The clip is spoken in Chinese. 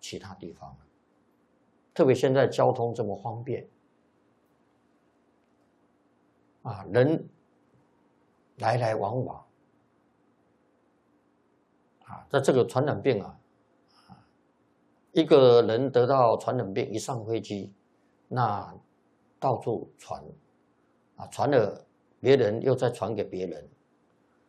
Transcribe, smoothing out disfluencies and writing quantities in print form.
其他地方了。特别现在交通这么方便，啊，人来来往往，啊，在这个传染病啊，一个人得到传染病一上飞机，那到处传，啊，传了别人又再传给别人。